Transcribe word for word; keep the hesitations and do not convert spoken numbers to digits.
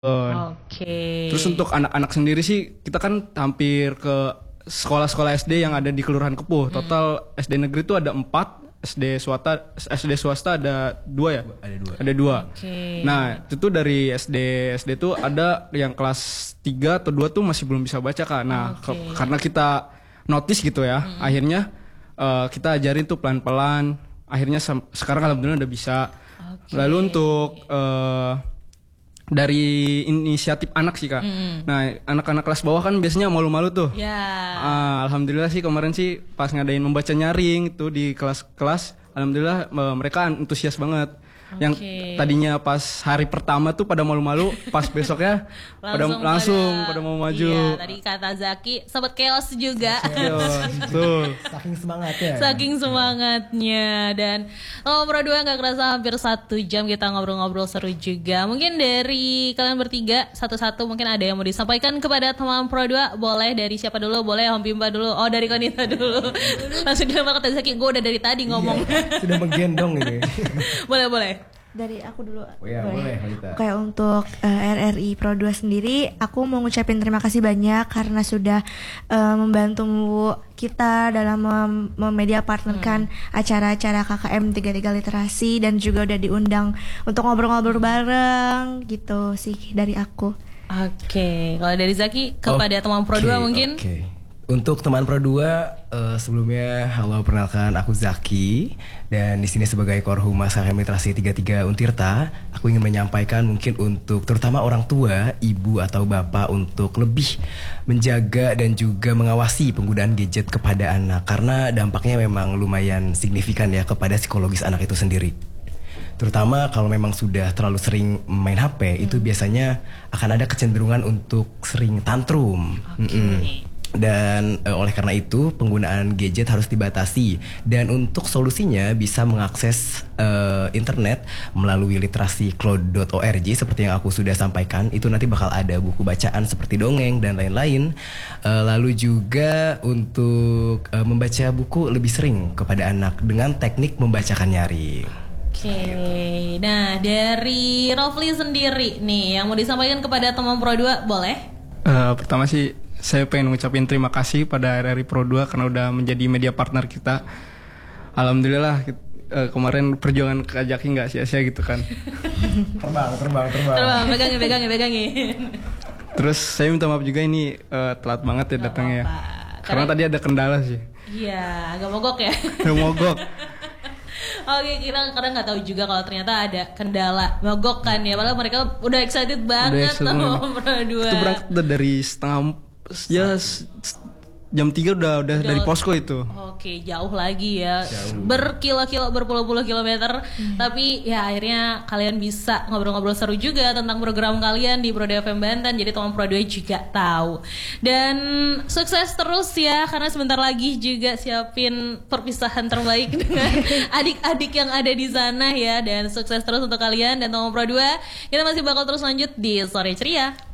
Oke. Terus untuk anak-anak sendiri sih kita kan hampir ke sekolah-sekolah S D yang ada di Kelurahan Kepuh. Total hmm. S D negeri itu ada empat, S D swasta S D swasta ada dua ya? Ada dua. Ada dua. Okay. Nah itu tuh dari S D S D tuh ada yang kelas tiga atau dua tuh masih belum bisa baca Kak. Nah okay. ke, karena kita notice gitu ya, hmm. akhirnya uh, kita ajarin tuh pelan-pelan. Akhirnya sekarang alhamdulillah udah bisa. Okay. Lalu untuk uh, dari inisiatif anak sih Kak. Mm. Nah anak-anak kelas bawah kan biasanya malu-malu tuh. Yeah. Uh, alhamdulillah sih kemarin sih pas ngadain membaca nyaring tuh di kelas-kelas, alhamdulillah uh, mereka antusias banget. Okay. Yang tadinya pas hari pertama tuh pada malu-malu, pas besoknya langsung pada langsung pada, pada mau maju. Iya, tadi kata Zaki sempat chaos juga. Chaos, tuh. Saking semangatnya. Saking semangatnya dan oh Pro dua nggak kerasa hampir satu jam kita ngobrol-ngobrol seru juga. Mungkin dari kalian bertiga satu-satu mungkin ada yang mau disampaikan kepada teman Pro dua, boleh dari siapa dulu? Boleh Om Bimba dulu. Oh dari Konita dulu. Langsung dilempar kata Zaki, gue udah dari tadi ngomong. Iya, sudah menggendong ini. Boleh boleh. Dari aku dulu. Oh ya, boleh, boleh Oke, untuk uh, R R I Pro dua sendiri, aku mau ngucapin terima kasih banyak karena sudah uh, membantu kita dalam mem- memedia partnerkan hmm. acara-acara K K M tiga puluh tiga Literasi dan juga udah diundang untuk ngobrol-ngobrol bareng gitu sih dari aku. Oke, okay. Kalau dari Zaki kepada oh, teman Pro dua okay, mungkin. Oke. Okay. Untuk teman Pro dua, uh, sebelumnya halo, perkenalkan aku Zaki dan di sini sebagai Korhumas K K M Literasi tiga puluh tiga Untirta, aku ingin menyampaikan mungkin untuk terutama orang tua, ibu atau bapak untuk lebih menjaga dan juga mengawasi penggunaan gadget kepada anak karena dampaknya memang lumayan signifikan ya kepada psikologis anak itu sendiri. Terutama kalau memang sudah terlalu sering main H P, hmm. itu biasanya akan ada kecenderungan untuk sering tantrum. Okay. Dan e, oleh karena itu penggunaan gadget harus dibatasi dan untuk solusinya bisa mengakses e, internet melalui literasi cloud dot org seperti yang aku sudah sampaikan. Itu nanti bakal ada buku bacaan seperti dongeng dan lain-lain. E, lalu juga untuk e, membaca buku lebih sering kepada anak dengan teknik membacakan nyaring. Oke, okay. Nah dari Rofli sendiri nih yang mau disampaikan kepada teman Pro dua boleh? Uh, pertama sih saya pengen ngucapin terima kasih pada R R I Pro dua karena udah menjadi media partner kita. Alhamdulillah uh, kemarin perjuangan Kak Zaki nggak sia-sia gitu kan. Terbang, terbang, terbang. Terbang, pegangin, pegangin, pegangin. Terus saya minta maaf juga ini uh, telat banget ya datangnya ya. Karena, karena tadi ada kendala sih. Iya, agak mogok ya. Agak mogok. Oke, kita kadang nggak tahu juga kalau ternyata ada kendala mogok kan ya. Padahal mereka udah excited banget tuh Pro dua. Itu berangkat dari setengah ya jam tiga udah udah dari posko itu. Oke, jauh lagi ya. Jauh. Berkilo-kilo, berpuluh-puluh kilometer. Hmm. Tapi ya akhirnya kalian bisa ngobrol-ngobrol seru juga tentang program kalian di Pro dua F M Banten. Jadi teman Pro dua juga tahu. Dan sukses terus ya karena sebentar lagi juga siapin perpisahan terbaik dengan adik-adik yang ada di sana ya. Dan sukses terus untuk kalian dan teman Pro dua. Kita masih bakal terus lanjut di Sore Ceria.